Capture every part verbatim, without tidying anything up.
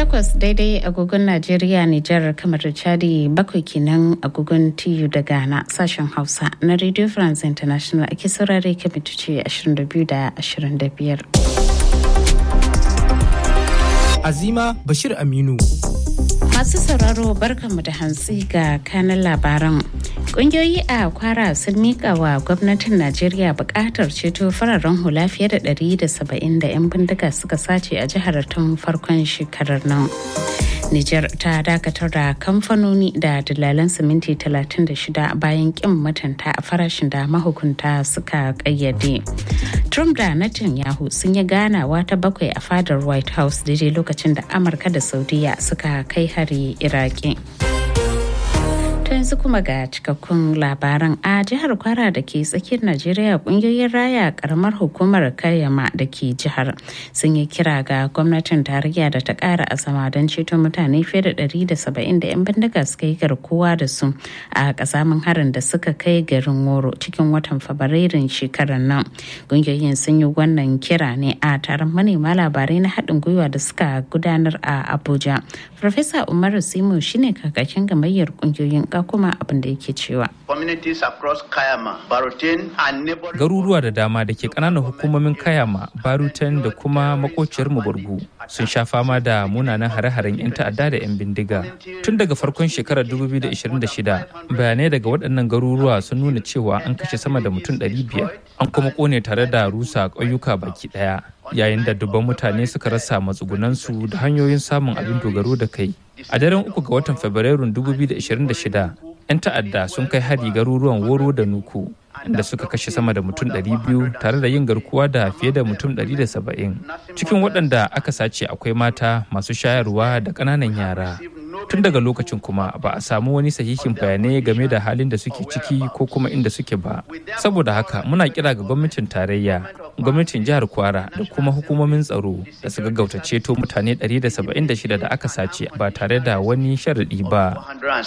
takwas daidai agogon Najeriya, Nijar, kamar da Chadi, bakwai kenan agogon T U da Ghana. Sashen Hausa na Radio France International ake saurare kamitoci ashirin da biyu da ashirin da biyar. Azima Bashir Aminu. Masu sauraro barkanmu da hantsi ga kanan labaran. Kungiyoyi a Kwara sun mika wa gwamnatin Najeriya bukatar ceto fararen hula fiye da ɗari da saba'in da 'yan bindiga suka sace a jihar tun farkon shekarar nan. Nijar ta dakatar da kamfanoni da dalalan siminti talatin da shida bayan kin mutunta a farashin da mahukunta suka kayyade. Trump da Netanyahu sun yi ganawa ta bakwai a fadar White House daidai lokacin da Amurka da Saudiya suka kai hari Iraki. Yanzu kuma ga cikakkun labaran. A jihar Kwara da ke tsakiyar Najeriya, kungiyoyin raya karamar hukumar Kayama da ke jihar sun yi kira ga gwamnatin tarayya da ta kara azama don ceto mutane fiye da ɗari da saba'in da 'yan bindiga suka yi garkuwa da su a kasamin harin da suka kai garin Woro cikin watan Fabrairun shekarar nan. Kungiyoyin sun yi wannan kira ne a taron manema labarai na haɗin gwiwa da suka gudanar a Abuja. Farfesa Umaru Simo shine kakakin gamayyar kungiyoyin kuma abin da yake cewa. Garuruwa da dama da ke ƙananan hukumomin Kayama, Barutan da kuma makociyar Muburgu sun sha fama da munanan hare-haren 'yan ta'adda da 'yan bindiga. Tun daga farkon shekarar dubu biyu da ashirin da shida, bayanai daga waɗannan garuruwa sun nuna cewa an kashe sama da mutum ɗari biyar, an kuma ƙone tare da rusa ƙauyuka baki ɗaya, yayin da dubban mutane suka rasa matsugunansu da hanyoyin samun abin dogaro da kai. A daren uku ga watan Fabrairun dubu biyu da ashirin da shida, 'yan ta'adda sun kai hari garuruwan Woro da Nuku, da suka kashe sama da mutum ɗari biyu tare da yin garkuwa da fiye da mutum ɗari da saba'in. Cikin waɗanda aka sace akwai mata, masu shayarwa da ƙananan yara. Tun daga lokacin kuma ba a samu wani sahihin bayanai game da halin da suke ciki ko kuma inda suke ba. Saboda haka muna kira ga gwamnatin tarayya, gwamnatin jihar Kwara da kuma hukumomin tsaro da su gaggauta ceto mutane ɗari da saba'in da shida da aka sace ba tare da wani sharaɗi ba.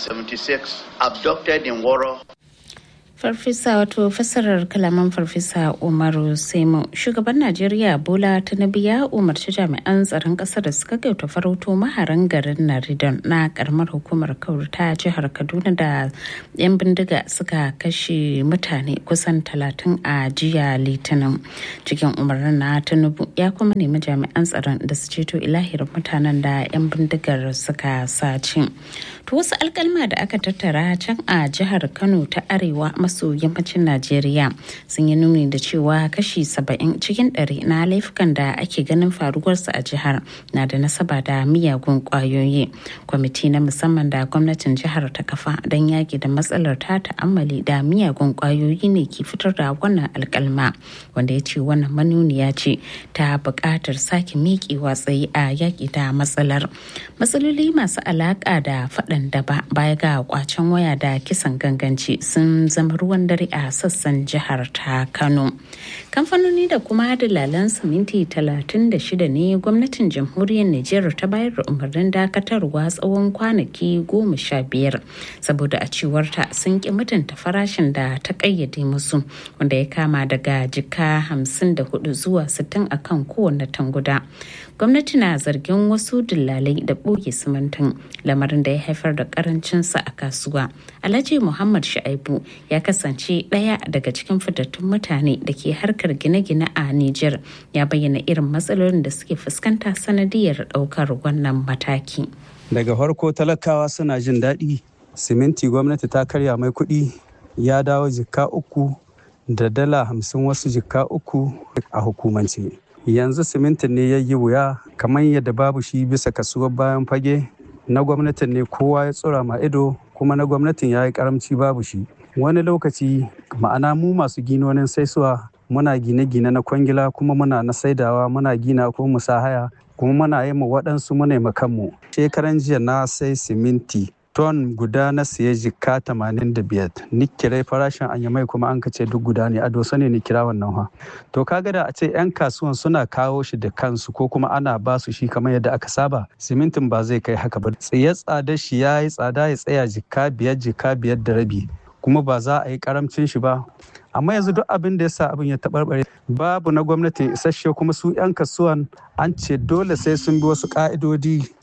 Farfesa wato fassarar kalaman Farfesa Umaru Semo. Shugaban Najeriya Bola Tinubu ya umarci jami'an tsaron ƙasar da suka gauta farauto maharan garin Naridon na karamar hukumar Kauru ta jihar Kaduna da 'yan bindiga suka kashe mutane kusan talatin a jiya Litinin. Cikin umarnin na Tinubu ya kuma nemi jami'an tsaron da su ceto ilahirin mutanen da 'yan bindigar suka sace. To wasu alkalma da aka tattara can a jihar Kano ta Arewa maso yammacin Najeriya sun yi nuni da cewa kashi saba'in cikin ɗari na laifukan da ake ganin faruwarsa a jihar na da nasaba da miyagun ƙwayoyi. Kwamiti na musamman da gwamnatin jihar ta kafa don yaƙi da matsalar ta ta'ammali da miyagun ƙwayoyi ne ke fitar da wannan alkalma, wanda ya ce wannan manuniya ce ta buƙatar sake miƙewa tsaye a yaƙi da matsalar. Matsaloli masu alaƙa da faɗan daba baya ga kwacen waya da kisan ganganci sun zama ruwan dare a sassan jihar ta Kano. Kamfanoni da kuma dalalan siminti talatin da shida ne gwamnatin jamhuriyar Nijar ta bayar da umarnin dakatarwa tsawon kwanaki goma sha biyar saboda a cewarta sun ki mutunta farashin da ta kayyade musu, wanda ya kama daga jika hamsin da hudu zuwa sittin akan kowane tanguda. Gwamnati na zargin wasu dillalai da ɓoye simintin, lamarin da ya haifar da karancinsa a kasuwa. Alhaji Muhammad Shu'aibu ya kasance ɗaya daga cikin fitattun mutane da ke harkar gine-gine a Nijar, ya bayyana irin matsalolin da suke fuskanta sanadiyar ɗaukar wannan mataki. Daga farko talakawa suna jin daɗi, siminti gwamnati ta karya mai kuɗi ya dawo jikka uku da dala hamsin, wasu jikka uku a hukumance. Yanzu simintin ne ya yi wuya kamar yadda babu shi bisa kasuwar bayan fage. Na gwamnatin ne kowa ya tsura ma ido, kuma na gwamnatin ya yi karamci babu shi. Wani lokaci ma'ana mu masu ginonin saisuwa muna gine-gine na kwangila, kuma muna na saidawa, muna gina ko musa haya, kuma muna yi ma waɗansu muna yi kanmu. Shekaran jiya na sai siminti ton guda na siya jika tamanin da biyar, ni kirai farashin anyamai kuma an kace duk guda ne, a dosa ne ni kira wannan ha. To kaga da a ce 'yan kasuwan suna kawo shi da kansu ko kuma ana ba su shi kamar yadda aka saba, simintin ba zai kai haka ba. Tsaye tsada shi ya yi tsada ya tsaya jika biyar jika biyar da rabi, kuma ba za a yi karamcin shi ba. Amma yanzu duk abin da ya sa abin ya taɓarɓare, babu na gwamnati isasshe, kuma su 'yan kasuwan an ce dole sai sun bi wasu ƙa'idodi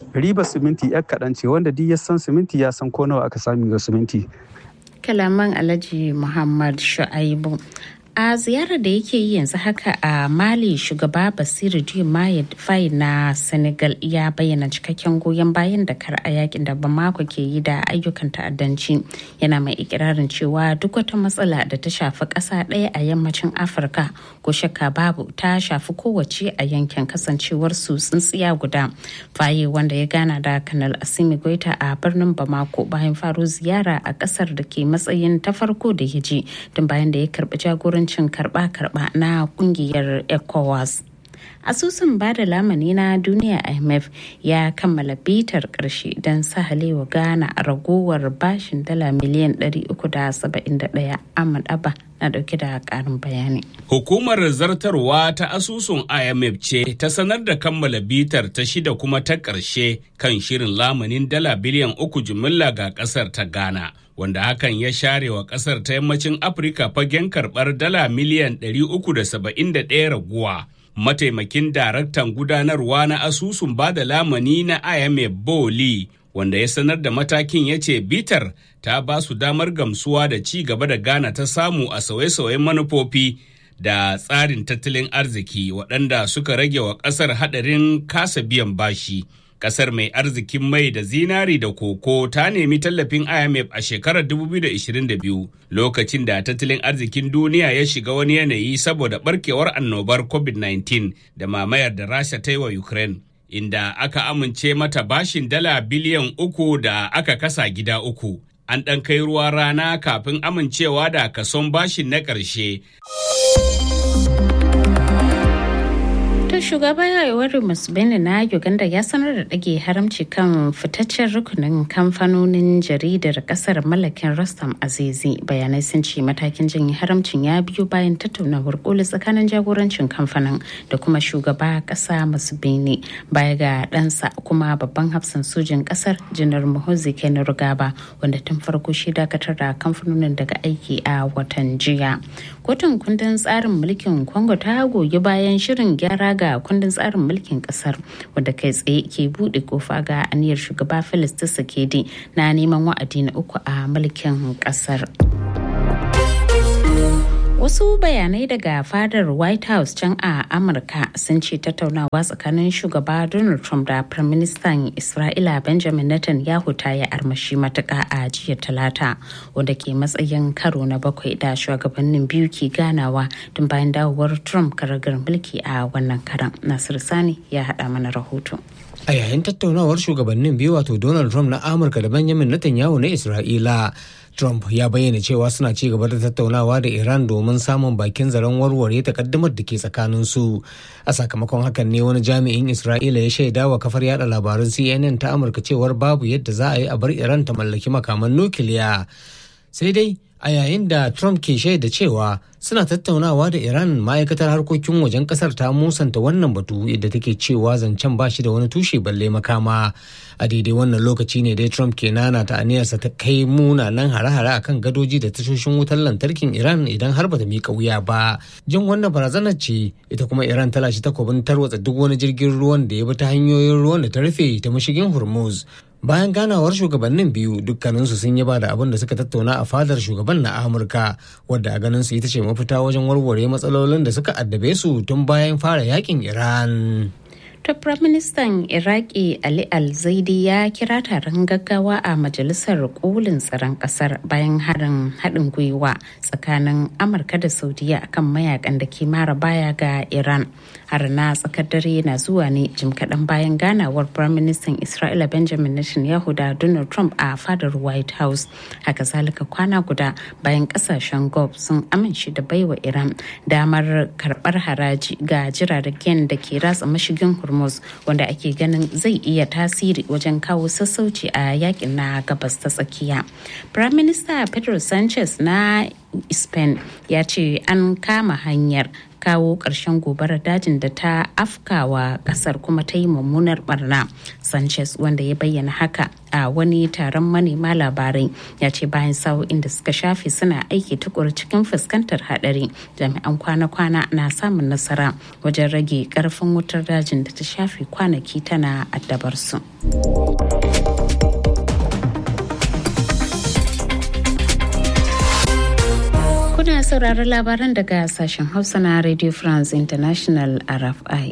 riba siminti yar kaɗan ce wanda duk ya san siminti ya san ko nawa aka sami ga siminti. Kalaman Alhaji Muhammad Shu'aibu. A ziyarar da yake yi yanzu haka a Mali, shugaba Basiru Diomaye Faye na Senegal ya bayyana cikakken goyon bayan da kar a yakin da Bamako ke yi da ayyukan ta'addanci. Yana mai ikirarin cewa duk wata matsala da ta shafi ƙasa ɗaya a yammacin Afirka ko shakka babu ta shafi kowace a yankin kasancewar su tsintsiya guda. Faye, wanda ya gana da Kanal Assimi Goita a birnin Bamako bayan faro ziyara a ƙasar da ke matsayin ta farko da ya je tun bayan da ya karɓi jagoranci cin karba-karba na kungiyar ECOWAS. Asusun bada lamani na duniya I M F ya kammala bitar karshe don sahalewa Ghana a ragowar bashin dala miliyan ɗari uku da saba'in da ɗaya. Ahmad Abba na dauke da karin bayani. Hukumar zartarwa ta asusun I M F ce ta sanar da kammala bitar ta shida kuma ta ƙarshe kan shirin lamanin dala biliyan uku jimilla ga ƙasar ta Ghana, wanda hakan ya share wa ƙasar ta yammacin Afirka fagen karɓar dala miliyan ɗari uku da saba'in da ɗaya raguwa. Mataimakin daraktan gudanarwa na asusun bada lamani na I M F Boli, wanda ya sanar da matakin, ya ce bitar ta ba su damar gamsuwa da ci gaba da Ghana ta samu a sauye-sauyen manufofi da tsarin tattalin arziki waɗanda suka rage wa ƙasar haɗarin kasa biyan bashi. Ƙasar mai arzikin mai da zinari da koko ta nemi tallafin I M F a shekarar dubu biyu da ashirin da biyu, lokacin da tattalin arzikin duniya ya shiga wani yanayi saboda barkewar annobar covid nineteen da mamayar da Rasha ta yi wa Ukraine, inda aka amince mata bashin dala biliyan uku da aka kasa gida uku. An ɗan kai ruwa rana kafin amincewa da kason bashin na ƙarshe. Shugaba Yoweri Museveni na Uganda ya sanar da ɗage haramci kan fitaccen rukunin kamfanonin jaridar ƙasar mallakin Rostam Azizi. Bayanai sun ce matakin janye haramcin ya biyo bayan tattaunawar koli tsakanin jagorancin kamfanin da kuma shugaba ƙasa Museveni, baya ga ɗansa kuma babban hafsan sojin ƙasar Janar Muhoozi Kainerugaba, wanda tun farko shi dakatar da kamfanonin daga aiki a watan jiya. Kotun kundin tsarin mulkin Congo ta goyi bayan shirin gyara ga kundin tsarin mulkin kasar, wanda kai tsaye ke bude kofa ga aniyar shugaba Felix Tshisekedi na neman wa'adi na uku a mulkin kasar. Wasu bayanai daga fadar White House can a Amurka sun ce tattaunawa tsakanin shugaba Donald Trump da Firaministan Isra'ila Benjamin Netanyahu ta yi armashi matuƙa a jiya Talata, wanda ke matsayin karo na bakwai da shugabannin biyu ke ganawa tun bayan dawowar Trump karagar mulki a wannan karan. Nasir Sani ya haɗa mana rahoto. A yayin tattaunawar shugabannin biyu, wato Donald Trump na Amurka da Benjamin Netanyahu na Isra'ila, Trump ya bayyana cewa suna ci gaba da tattaunawa da Iran domin samun bakin zaren warware takaddamar da ke tsakaninsu. A sakamakon hakan ne wani jami'in Isra'ila ya shaida wa kafar yada labaran C N N ta Amurka cewar babu yadda za a yi a bar Iran ta mallaki makaman nukiliya. Sai dai a yayin da Trump ke shaida cewa suna tattaunawa da Iran, ma'aikatar harkokin wajen kasar ta musanta wannan batu, yadda take cewa zancen ba shi da wani tushe balle makama. A daidai wannan lokaci ne dai Trump ke nana ta aniyarsa ta kai munanan hare-hare akan gadoji da tashoshin wutar lantarkin Iran idan har bata miƙa wuya ba. Jin wannan barazanar ce ita kuma Iran ta lashe takobin tarwatsa duk wani jirgin ruwan da ya bi ta hanyoyin ruwan da ta rufe ta mashigin Hormuz. Bayan ganawar shugabannin biyu, dukkaninsu sun yaba da abin da suka tattauna a fadar shugaban na Amurka, wadda a ganin su ita ce mafita wajen warware matsalolin da suka addabe su tun bayan fara yakin Iran. To, Firaministan Iraki Ali Al-Zaidi ya kira taron gaggawa a Majalisar Kolin Tsaron Ƙasar bayan harin haɗin gwiwa tsakanin Amurka da Saudiya akan mayakan da ke mara baya ga Iran. Har na tsakar dare na zuwa ne jim kaɗan bayan ganawar Firaministan Isra'ila Benjamin Netanyahu da Donald Trump a fadar White House. Haka zalika kwana guda bayan ƙasashen Gulf sun amince da baiwa Iran damar karɓar haraji ga jiragen da ke ratsa mashigin Hormuz, wanda ake ganin zai iya tasiri wajen kawo sassauci a yakin na gabas ta tsakiya. Prime Minister Pedro Sanchez na Spain ya ce an kama hanyar kawo ƙarshen gobarar dajin da ta afkawa ƙasar kuma ta yi mummunar barna. Sanchez, wanda ya bayyana haka a wani taron manema labarai, ya ce bayan sa'o'in da suka shafe suna aiki tukuru cikin fuskantar haɗari, jami'an kwana-kwana na samun nasara wajen rage ƙarfin wutar dajin da ta shafe kwanaki tana addabar su. Kuna sauraron labaran daga sashen Hausa na Radio France International R F I.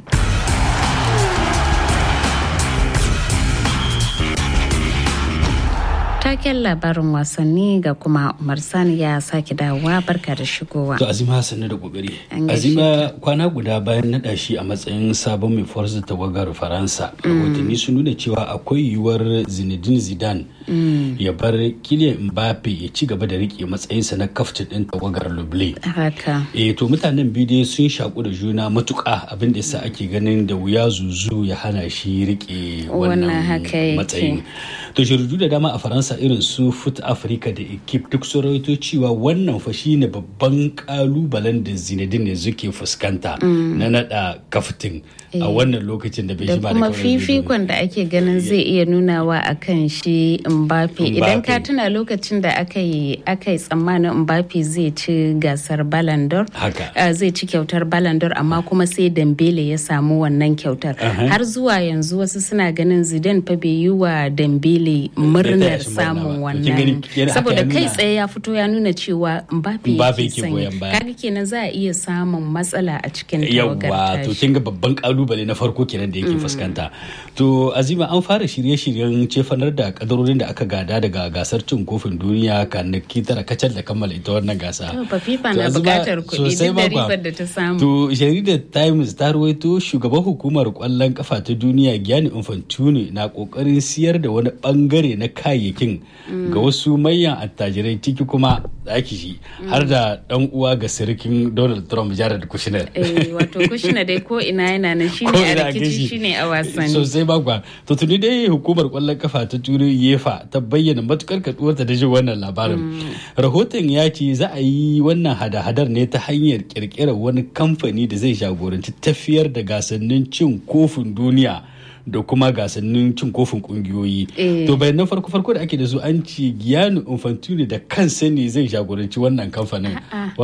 Taken labarin wasanni ga kuma Umar Sani ya sake dawowa. Barka da shigowa. To Azima sannu da kokari. Azima kwana guda bayan naɗa shi a matsayin sabon mai forza tawagar Faransa. Rahotanni sun nuna cewa akwai yiwuwar Zinedine Zidane ya bar Kylian Mbappe ya ci gaba da rike matsayinsa na kaftin ɗin tawagar Lublin. Haka. Eh to mutanen biyu dai sun shaku da juna matuƙa, abin da yasa ake ganin da wuya zuzu ya hana shi rike wannan matsayin. To shiridu da dama a Faransa irin su Foot Africa da Ekip duk sun rawaito cewa wannan fa shine babban kalubalen da Zinedine zuke fuskanta na nada kaftin a wannan lokacin da bai shi ba da kuma fifikon da ake ganin zai iya nunawa akan shi Mbappe. Idan ka tuna lokacin da aka yi aka yi tsammanin Mbappe zai ci gasar Ballon d'Or, zai ci kyautar Ballon d'Or, amma kuma sai Dembele ya samu wannan kyautar. Har zuwa yanzu wasu suna ganin Zidane fa bai yi wa Dembele murnar samun wannan, saboda kai tsaye ya fito ya nuna cewa Mbappe yake sanya. Kaga kenan za a iya samun matsala a cikin tawagar tashi. Yawwa, to kin ga babban kalubale na farko kenan da yake fuskanta. To Azima, an fara shirye-shiryen cefanar da kadarorin da aka gada daga gasar cin kofin duniya kwanaki tara kacal da kammala ita wannan gasa. To fa FIFA na bukatar kuɗi duk da ribar da ta samu. To jaridar Times ta rawaito shugaban hukumar kwallon kafa ta duniya Gianni Infantino na kokarin siyar da wani bangare na kayayyakin ga wasu manyan attajirai, ciki kuma ake shi har da dan uwa ga sirikin Donald Trump, Jared Kushner. Eh wato Kushner dai ko ina yana nan, shine a rikici shine a wasanni. Sosai bakwa. To tuni dai hukumar kwallon kafa ta Turai UEFA ta bayyana matukar kaduwarta da jin wannan labarin. Rahoton ya ce za a yi wannan hada-hadar ne ta hanyar kirkirar wani kamfani da zai jagoranci tafiyar da gasannin cin kofin duniya da kuma gasannin cin kofin kungiyoyi. To bayan nan farko farko da ake da su an ci Gianni Infantino da kansa ne zai jagoranci wannan kamfanin.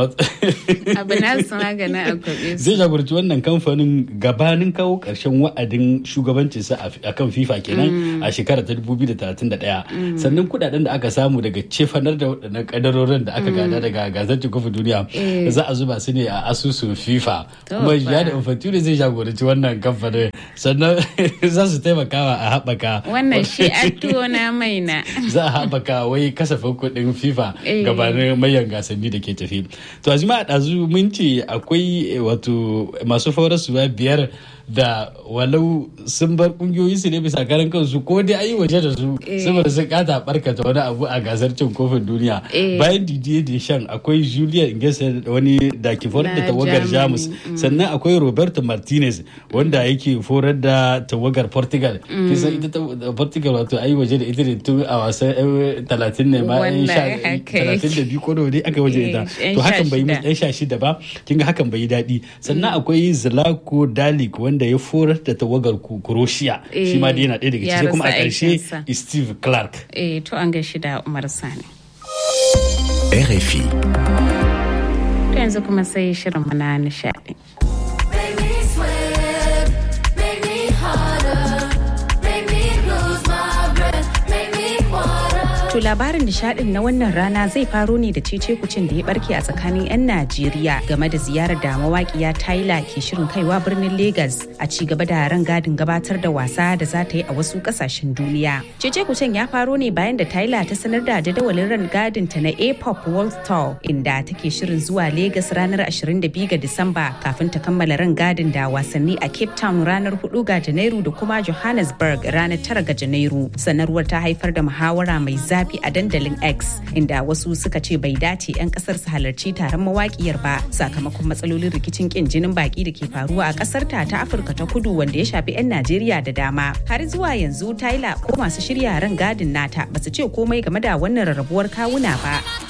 Abu na su magana a kwabe su. Zai jagoranci wannan kamfanin gabanin kawo karshen wa'adin shugabancinsa a kan FIFA kenan a shekara ta dubu biyu da talatin da ɗaya. Sannan kudaden da aka samu daga cefanar da waɗannan kadarorin da aka gada daga gasar cin kofin duniya za a zuba su ne a asusun FIFA. Kuma Gianni Infantino zai jagoranci wannan kamfanin. Sannan za su taimakawa a haɓaka wannan shi a tuwo na mai na za a haɓaka wai kasafin kuɗin FIFA gabanin mayan gasanni da ke tafi. To a jima a ɗazu mun ce akwai wato masu faurasuwa biyar da walau sun bar kungiyoyi su ne bisa karan kansu ko dai ayi waje da su saboda sun kata barkata wani abu a gasar cin kofin duniya. Bayan Didier Deschamps akwai Julian Ingesa wani da ke forar da tawagar Jamus, sannan akwai Roberto Martinez wanda yake forar da tawagar Portugal. Kisan ita Portugal wato ayi waje da ita ne tun a wasan talatin ne ma talatin da biyu ko da wani aka waje ita. To hakan bai yi yan sha shida ba, kinga hakan bai yi daɗi. Sannan akwai Zlatko Dalic wanda ya forar da tawagar Croatia, shi ma dai yana ɗaya daga cikin, kuma a ƙarshe Steve Clark. Eh to an gashi da Umar Sani. R F I. To yanzu kuma sai shirin mana nishaɗi. To labarin nishadin na wannan rana zai faro ne da cece kucin da ya barke a tsakanin 'yan Najeriya game da ziyarar da mawaƙiya Tyla ke shirin kaiwa birnin Lagos a ci gaba da rangadin gabatar da wasa da za ta yi a wasu kasashen duniya. Cece kucin ya faro ne bayan da Tyla ta sanar da jadawalin rangadin ta na A-pop World Tour, inda take shirin zuwa Lagos ranar ashirin da biyu ga Disamba kafin ta kammala rangadin da wasanni a Cape Town ranar hudu ga Janairu da kuma Johannesburg ranar tara ga Janairu. Sanarwar ta haifar da muhawara mai zafi a dandalin X, inda wasu suka ce bai dace 'yan kasar su halarci taron mawakiyar ba sakamakon matsalolin rikicin kin jinin baki da ke faruwa a kasar ta ta Afirka ta Kudu wanda ya shafi 'yan Najeriya da dama. Har zuwa yanzu Tyla ko masu shirya ran gadin nata basu ce komai game da wannan rarrabuwar kawuna ba.